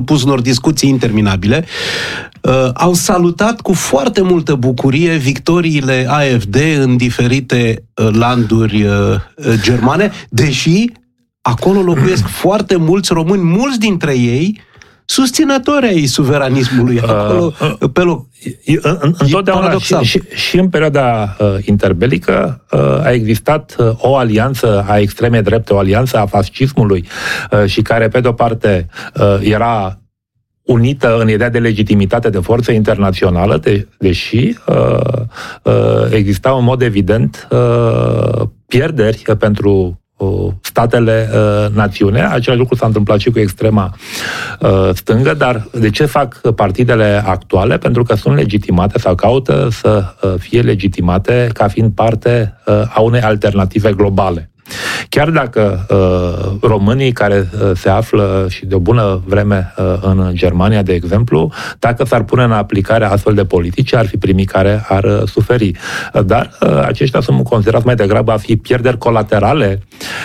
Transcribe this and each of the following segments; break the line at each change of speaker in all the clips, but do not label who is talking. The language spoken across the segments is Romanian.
supus unor discuții interminabile, au salutat cu foarte multă bucurie victoriile AfD în diferite landuri germane, deși acolo locuiesc foarte mulți români, mulți dintre ei susținători ai suveranismului acolo pe loc.
Întotdeauna și în perioada interbelică a existat o alianță a extremei drepte, o alianță a fascismului și care, pe de-o parte, era unită în ideea de legitimitate de forță internațională, deși exista în mod evident pierderi pentru statele națiune. Același lucru s-a întâmplat și cu extrema stângă, dar de ce fac partidele actuale? Pentru că sunt legitimate sau caută să fie legitimate ca fiind parte a unei alternative globale. Chiar dacă românii care se află și de o bună vreme în Germania, de exemplu, dacă s-ar pune în aplicare astfel de politici, ar fi primii care ar suferi. Dar aceștia sunt considerați mai degrabă a fi pierderi colaterale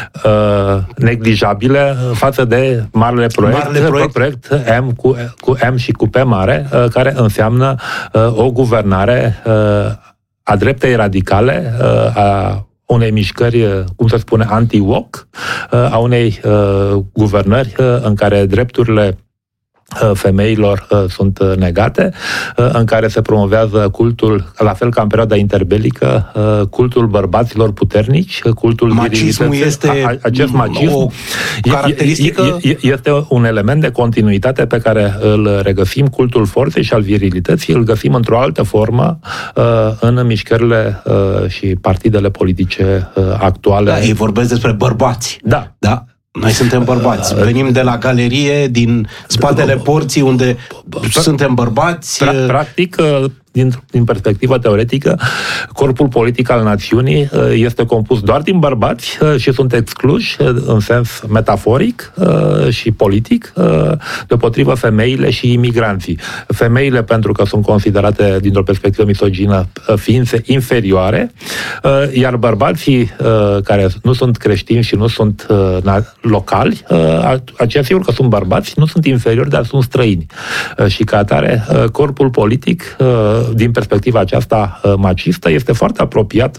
neglijabile față de marele proiect M cu M și cu P mare, care înseamnă o guvernare a dreptei radicale, a unei mișcări, cum se spune, anti-woke, a unei guvernări în care drepturile femeilor sunt negate, în care se promovează cultul, la fel ca în perioada interbelică, cultul bărbaților puternici, cultul
virilității.
Acest macism
o caracteristică?
Este un element de continuitate pe care îl regăsim, cultul forței și al virilității, îl găsim într-o altă formă în mișcările și partidele politice actuale.
Da, ei vorbesc despre bărbați. Da. Noi suntem bărbați. Venim de la galerie, din spatele porții, unde suntem bărbați.
Practic, din perspectivă teoretică, corpul politic al națiunii este compus doar din bărbați și sunt excluși în sens metaforic și politic, deopotrivă femeile și imigranții. Femeile pentru că sunt considerate, dintr-o perspectivă misogină, ființe inferioare, iar bărbații care nu sunt creștini și nu sunt locali, aceia sigur că sunt bărbați, nu sunt inferiori, dar sunt străini. Și ca atare, corpul politic din perspectiva aceasta macistă, este foarte apropiat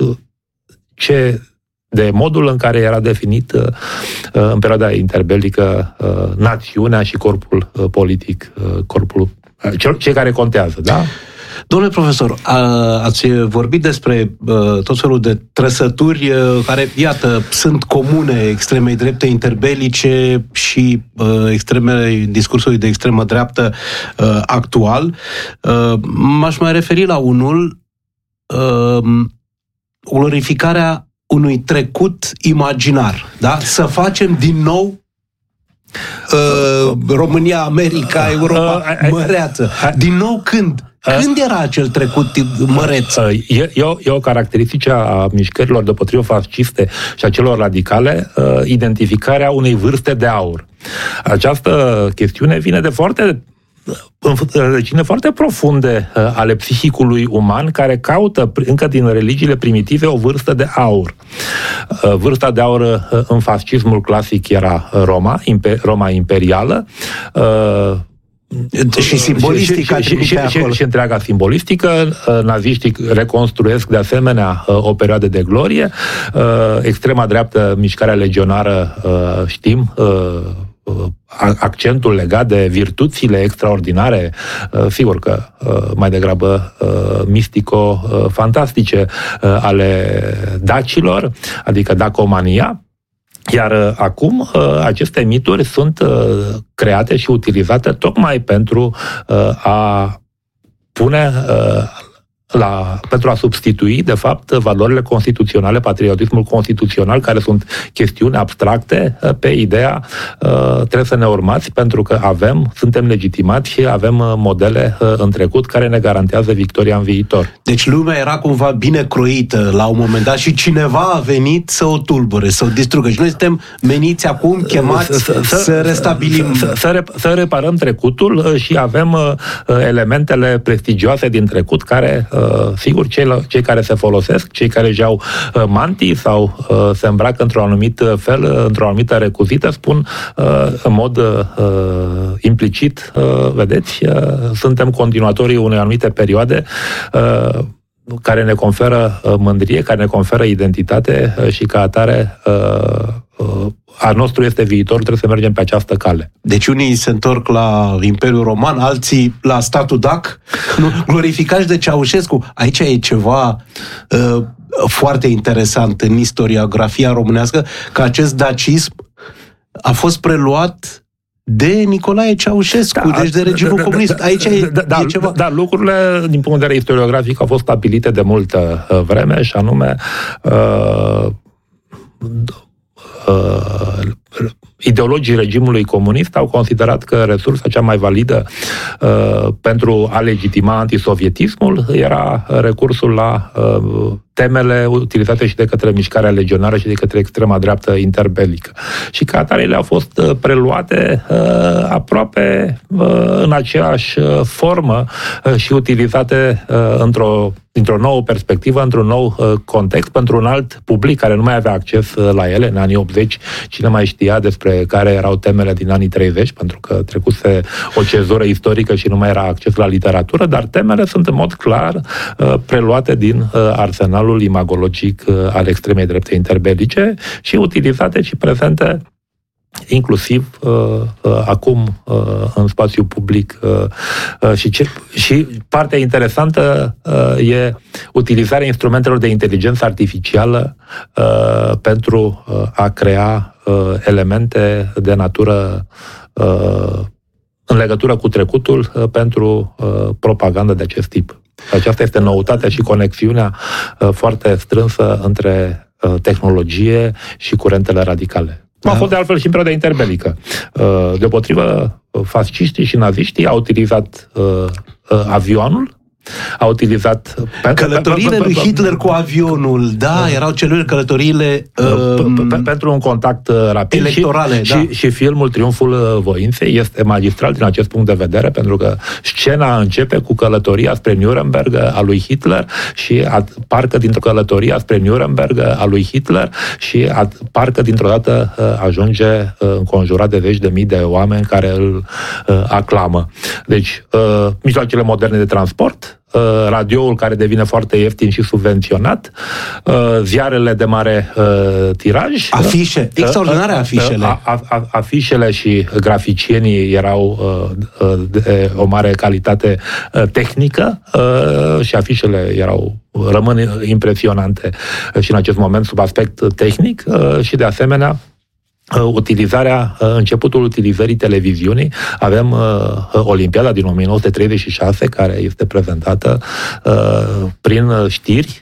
de modul în care era definit în perioada interbelică națiunea și corpul politic, cei care contează, da?
Domnule profesor, ați vorbit despre tot felul de trăsături care, iată, sunt comune extremei drepte interbelice și discursului de extremă dreaptă actual. M-aș mai referi la unul, glorificarea unui trecut imaginar, da? Să facem din nou România, America, Europa măreață. Din nou când? Când era acel trecut măreț?
E o caracteristică a mișcărilor deopotrivă fasciste și a celor radicale, identificarea unei vârste de aur. Această chestiune vine de rădăcini foarte profunde ale psihicului uman, care caută încă din religiile primitive o vârstă de aur. Vârsta de aur în fascismul clasic era Roma imperială,
și simbolistica
și întreaga simbolistică. Naziștii reconstruiesc de asemenea o perioadă de glorie. Extrema dreaptă, mișcarea legionară, știm, accentul legat de virtuțile extraordinare, sigur că mai degrabă mistico-fantastice ale dacilor, adică dacomania. Iar acum aceste mituri sunt create și utilizate tocmai pentru a pune pentru a substitui, de fapt, valorile constituționale, patriotismul constituțional, care sunt chestiuni abstracte, pe ideea trebuie să ne urmați pentru că suntem legitimați și avem modele în trecut care ne garantează victoria în viitor.
Deci lumea era cumva bine croită la un moment dat și cineva a venit să o tulbure, să o distrugă. Și noi suntem meniți acum, chemați să restabilim.
Să reparăm trecutul și avem elementele prestigioase din trecut care Sigur, cei care se folosesc, cei care își iau mantii sau se îmbracă într-un anumit fel, într-o anumită recuzită, spun în mod implicit, vedeți, suntem continuatorii unei anumite perioade care ne conferă mândrie, care ne conferă identitate și ca atare al nostru este viitor, trebuie să mergem pe această cale.
Deci unii se întorc la Imperiul Roman, alții la statul dac, glorificați de Ceaușescu. Aici e ceva foarte interesant în istoriografia românească, că acest dacism a fost preluat de Nicolae Ceaușescu, deci de regimul comunist. Aici e ceva.
Da, lucrurile, din punct de vedere istoriografic, au fost stabilite de multă vreme, și anume ideologii regimului comunist au considerat că resursa cea mai validă pentru a legitima antisovietismul era recursul la temele utilizate și de către mișcarea legionară și de către extrema dreaptă interbelică. Și ca atare ele au fost preluate aproape în aceeași formă și utilizate dintr-o nouă perspectivă, într-un nou context, pentru un alt public care nu mai avea acces la ele. În anii 80, cine mai știa despre care erau temele din anii 30, pentru că trecuse o cezură istorică și nu mai era acces la literatură, dar temele sunt în mod clar preluate din arsenalul imagologic al extremei drepte interbelice și utilizate și prezente inclusiv acum în spațiu public. Și partea interesantă e utilizarea instrumentelor de inteligență artificială pentru a crea elemente de natură în legătură cu trecutul pentru propagandă de acest tip. Aceasta este noutatea și conexiunea foarte strânsă între tehnologie și curentele radicale. A fost de altfel și în perioada interbelică. Deopotrivă, fasciștii și naziștii au utilizat avionul, a utilizat
călătoriile lui Hitler cu avionul, erau călătoriile
pentru un contact rapid
electorale,
și filmul Triumful Voinței este magistral din acest punct de vedere, pentru că scena începe cu călătoria spre Nuremberg a lui Hitler și parcă dintr-o călătorie spre Nuremberg a lui Hitler și parcă dintr-o dată ajunge înconjurat de zeci de mii de oameni care îl aclamă. Deci, mijloacele moderne de transport, radioul care devine foarte ieftin și subvenționat, ziarele de mare tiraj,
afișe, extraordinare afișele.
Afișele și graficienii erau de o mare calitate tehnică și afișele rămân impresionante și în acest moment sub aspect tehnic și de asemenea începutul utilizării televiziunii. Avem Olimpiada din 1936, care este prezentată prin știri,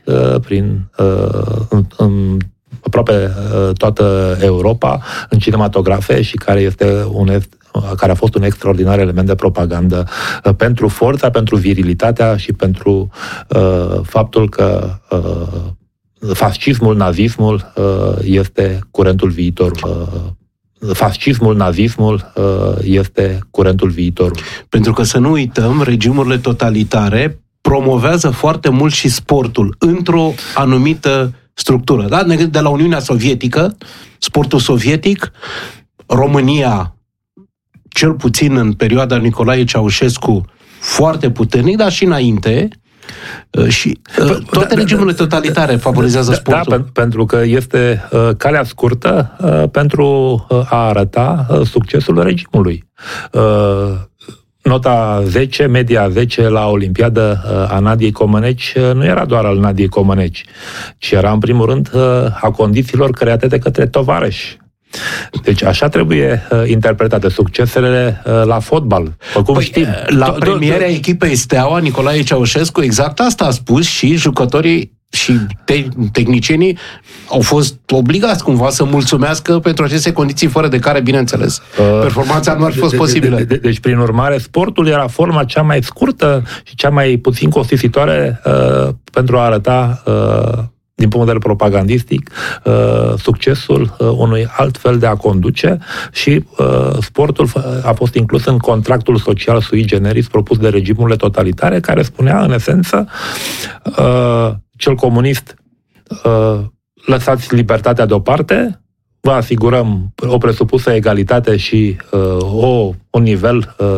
în aproape toată Europa, în cinematografe, și care a fost un extraordinar element de propagandă pentru forța, pentru virilitatea și pentru faptul că fascismul, nazismul este curentul viitorul. Fascismul, nazismul este curentul viitorului.
Pentru că să nu uităm, regimurile totalitare promovează foarte mult și sportul într-o anumită structură. Da? De la Uniunea Sovietică, sportul sovietic, România, cel puțin în perioada Nicolae Ceaușescu, foarte puternic, dar și înainte. Și toate regimurile totalitare favorizează sportul.
Da, pentru că este calea scurtă pentru a arăta succesul regimului. Nota 10, media 10 la Olimpiadă a Nadiei Comăneci nu era doar al Nadiei Comăneci, ci era în primul rând a condițiilor create de către tovarăși. Deci așa trebuie interpretate succesele la fotbal. Cum știm.
La premierea echipei Steaua, Nicolae Ceaușescu exact asta a spus și jucătorii și tehnicienii au fost obligați cumva să mulțumească pentru aceste condiții fără de care, bineînțeles, performanța nu ar fi fost posibilă.
Deci, prin urmare, sportul era forma cea mai scurtă și cea mai puțin costisitoare pentru a arăta din punct de vedere propagandistic, succesul unui alt fel de a conduce și sportul a fost inclus în contractul social sui generis propus de regimurile totalitare, care spunea, în esență, cel comunist, lăsați libertatea deoparte, vă asigurăm o presupusă egalitate și un nivel